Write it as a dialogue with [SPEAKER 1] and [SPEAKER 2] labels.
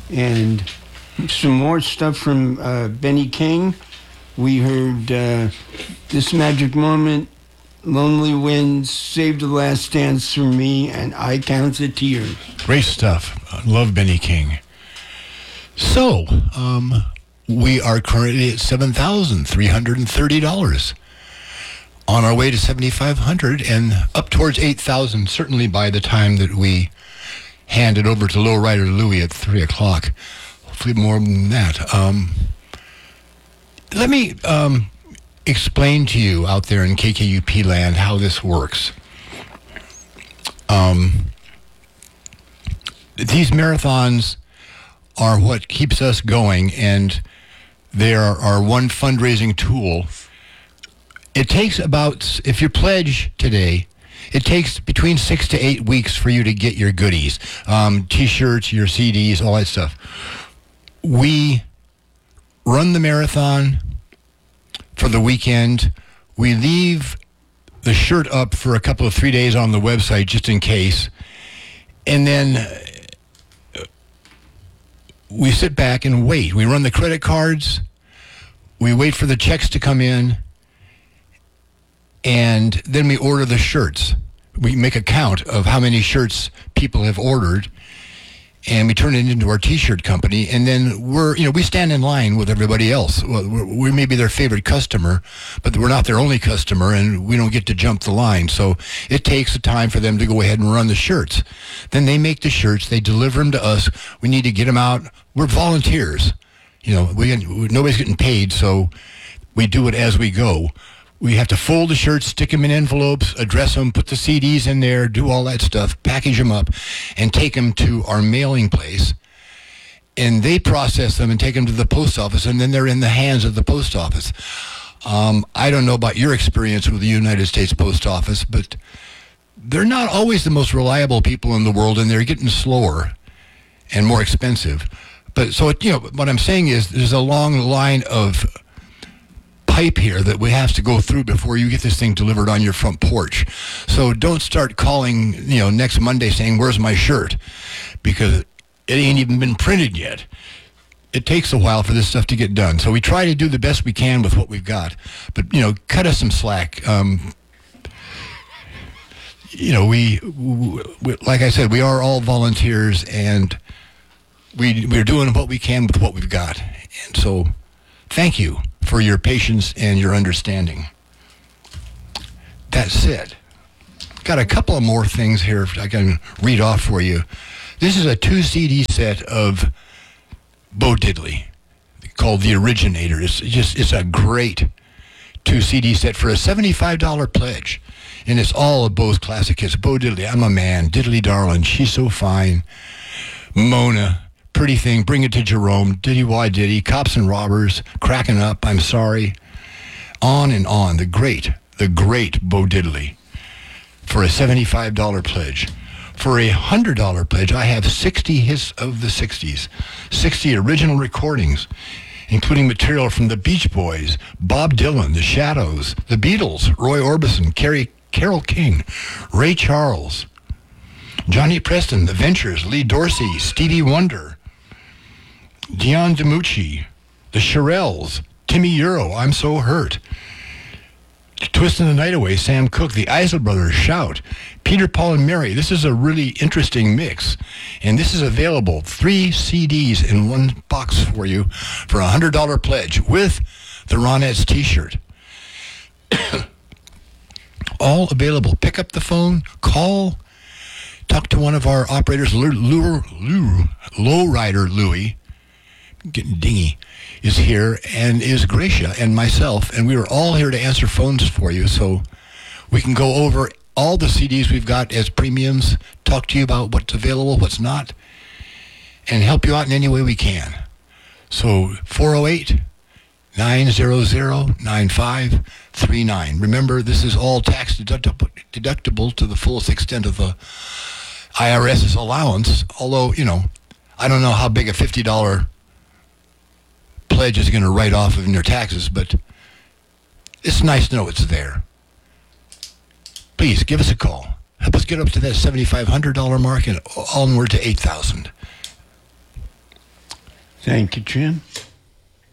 [SPEAKER 1] And some more stuff from Benny King. We heard This Magic Moment, Lonely Winds, Save the Last Dance for Me, and I Count the Tears.
[SPEAKER 2] Great stuff. Love Benny King. So, we are currently at $7,330. On our way to $7,500 and up towards $8,000, certainly by the time that we hand it over to Lowrider Louie at 3 o'clock. Hopefully more than that. Let me explain to you out there in KKUP land how this works. These marathons are what keeps us going, and they are our one fundraising tool. It takes about, if you pledge today, it takes between 6 to 8 weeks for you to get your goodies, T-shirts, your CDs, all that stuff. We run the marathon for the weekend. We leave the shirt up for a couple of 3 days on the website just in case. And then we sit back and wait. We run the credit cards. We wait for the checks to come in. And then we order the shirts. We make a count of how many shirts people have ordered, and we turn it into our T-shirt company. And then we stand in line with everybody else. We may be their favorite customer, but we're not their only customer, and we don't get to jump the line. So it takes the time for them to go ahead and run the shirts. Then they make the shirts. They deliver them to us. We need to get them out. We're volunteers. Nobody's getting paid, so we do it as we go. We have to fold the shirts, stick them in envelopes, address them, put the CDs in there, do all that stuff, package them up, and take them to our mailing place. And they process them and take them to the post office, and then they're in the hands of the post office. I don't know about your experience with the United States Post Office, but they're not always the most reliable people in the world, and they're getting slower and more expensive. But so, what I'm saying is there's a long line of pipe here that we have to go through before you get this thing delivered on your front porch. So don't start calling, next Monday saying, "Where's my shirt?" Because it ain't even been printed yet. It takes a while for this stuff to get done. So we try to do the best we can with what we've got. But, cut us some slack. We like I said, we are all volunteers, and we're doing what we can with what we've got. And so thank you for your patience and your understanding. That said, got a couple of more things here I can read off for you. This is a 2 CD set of Bo Diddley called The Originator. It's a great 2 CD set for a $75 pledge. And it's all of Bo's classic hits. Bo Diddley, I'm a Man, Diddley Darling, She's So Fine, Mona, Pretty Thing, Bring It to Jerome, Diddy Why Diddy, Cops and Robbers, Cracking Up, I'm Sorry, on and on. The great Bo Diddley for a $75 pledge. For a $100 pledge, I have 60 hits of the 60s, 60 original recordings, including material from the Beach Boys, Bob Dylan, The Shadows, The Beatles, Roy Orbison, Carole King, Ray Charles, Johnny Preston, The Ventures, Lee Dorsey, Stevie Wonder, Dion DiMucci, The Shirelles, Timmy Euro, I'm So Hurt, Twisting the Night Away, Sam Cooke, The Isley Brothers, Shout, Peter, Paul, and Mary. This is a really interesting mix, and this is available, 3 CDs in one box for you for a $100 pledge with the Ronettes T-shirt. All available. Pick up the phone, call, talk to one of our operators, Lowrider Louie, getting dingy, is here, and is Gracia and myself, and we are all here to answer phones for you, so we can go over all the CDs we've got as premiums, talk to you about what's available, what's not, and help you out in any way we can. So 408-900-9539. Remember, this is all tax deductible to the fullest extent of the IRS's allowance, although, I don't know how big a $50 pledge is going to write off in their taxes, but it's nice to know it's there. Please give us a call. Help us get up to that $7,500 mark and onward to $8,000.
[SPEAKER 1] Thank you, Jim.